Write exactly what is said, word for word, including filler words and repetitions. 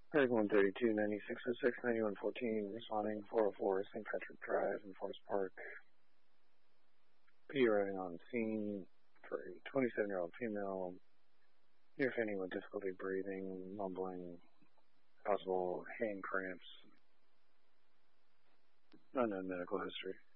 Berg one thirty-two, ninety-six oh six, ninety-one fourteen, responding four oh four, Saint Patrick Drive in Forest Park. P arriving on scene for a twenty-seven-year-old female, near fainting with difficulty breathing, mumbling, possible hand cramps, unknown medical history.